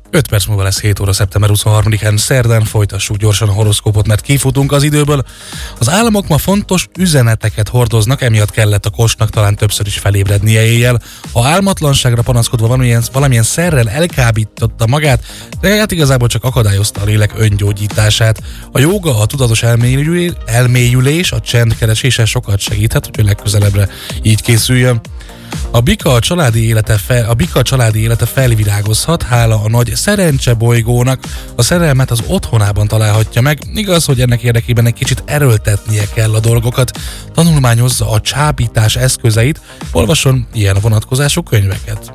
5 perc múlva lesz 7 óra szeptember 23-án szerdán, folytassuk gyorsan a horoszkópot, mert kifutunk az időből. Az államok ma fontos üzeneteket hordoznak, emiatt kellett a Kosnak talán többször is felébrednie éjjel. Ha álmatlanságra panaszkodva valamilyen szerrel elkábította magát, de hát igazából csak akadályozta a lélek öngyógyítását. A jóga, a tudatos elmélyülés, a csendkeresése sokat segíthet, hogy legközelebbre így készüljön. A bika családi élete felvirágozhat, hála a nagy szerencsebolygónak. A szerelmet az otthonában találhatja meg, igaz, hogy ennek érdekében egy kicsit erőltetnie kell a dolgokat. Tanulmányozza a csábítás eszközeit, olvasson ilyen vonatkozású könyveket.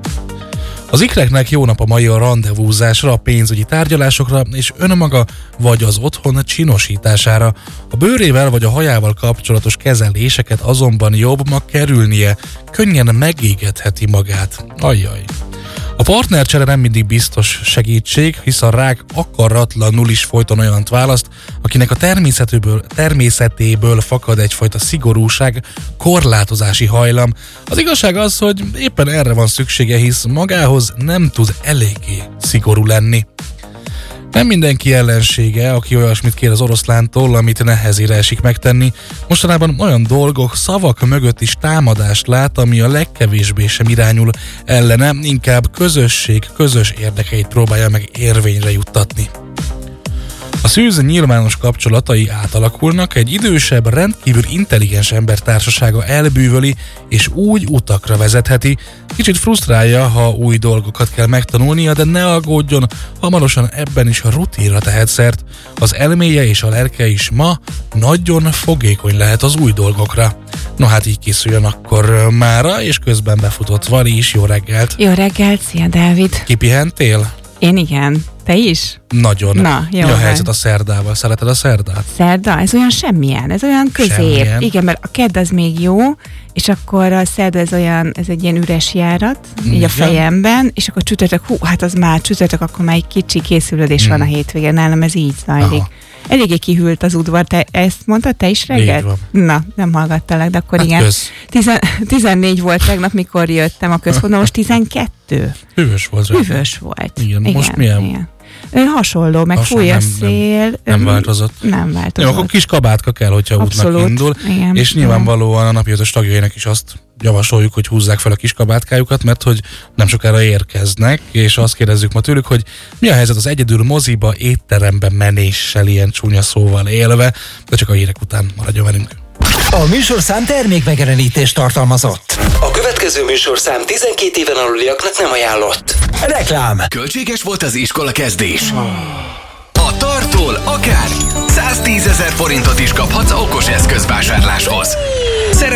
Az ikreknek jó nap a mai a randevúzásra, a pénzügyi tárgyalásokra és önmaga vagy az otthon csinosítására. A bőrével vagy a hajával kapcsolatos kezeléseket azonban jobb ma kerülnie, könnyen megégetheti magát. Ajjaj. A partnercsere nem mindig biztos segítség, hisz a rák akaratlanul is folyton olyant választ, akinek a természetéből fakad egyfajta szigorúság, korlátozási hajlam. Az igazság az, hogy éppen erre van szüksége, hisz magához nem tud eléggé szigorú lenni. Nem mindenki ellensége, aki olyasmit kér az oroszlántól, amit nehezére esik megtenni. Mostanában olyan dolgok, szavak mögött is támadást lát, ami a legkevésbé sem irányul ellene, inkább közös érdekeit próbálja meg érvényre juttatni. A szűz nyilvános kapcsolatai átalakulnak, egy idősebb, rendkívül intelligens ember társasága elbűvöli és úgy utakra vezetheti. Kicsit frusztrálja, ha új dolgokat kell megtanulnia, de ne aggódjon, hamarosan ebben is a rutinra tehet szert. Az elméje és a lelke is ma nagyon fogékony lehet az új dolgokra. No hát így készüljön akkor mára, és közben befutott Vali is. Jó reggelt! Jó reggelt, szia Dávid! Kipihentél? Én igen. Te is? Nagyon. Na, jó. Mi a helyzet a szerdával? Szereted a szerdát? Szerda? Ez olyan semmilyen, ez olyan közép. Semmilyen. Igen, mert a kedd az még jó, és akkor a szerda ez egy ilyen üres járat, így a fejemben, és akkor csütörtök, hát az már csütörtök, akkor már egy kicsi készülődés van a hétvégén, nálam ez így zajlik. Aha. Eléggé kihűlt az udvar, te ezt mondtad, te is reggel? Így van. Na, nem hallgattalak, de akkor Hát igen. 14 volt tegnap, mikor jöttem a központban, most 12. Hűvös volt. Hűvös volt. Igen, most milyen? Igen. Hasonló, meg fúj a szél. Nem változott. Nem változott. Jó, akkor kis kabátka kell, hogyha Abszolút. útnak indul. Igen. És nyilvánvalóan a napi 5-ös tagjainak is azt javasoljuk, hogy húzzák fel a kis kabátkájukat, mert hogy nem sokára érkeznek, és azt kérdezzük ma tőlük, hogy mi a helyzet az egyedül moziba, étterembe menéssel, ilyen csúnya szóval élve, de csak a hírek után maradjon velünk. A műsorszám termékmegjelenítést tartalmazott. A következő műsorszám 12 éven aluliaknak nem ajánlott. Reklám. Költséges volt az iskola kezdés. A Tartól akár 110 000 forintot is kaphatsz okos eszközvásárláshoz.